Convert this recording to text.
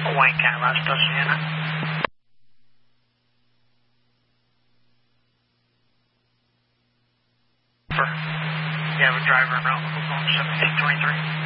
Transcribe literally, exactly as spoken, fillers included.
Wayne County, Las Sienna. You have a driver in route, seventeen twenty-three.